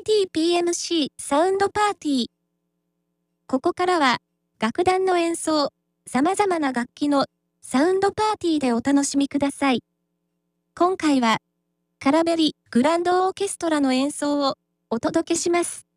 ITPMC サウンドパーティー。ここからは、楽団の演奏、様々な楽器のサウンドパーティーでお楽しみください。今回は、カラベリグランドオーケストラの演奏をお届けします。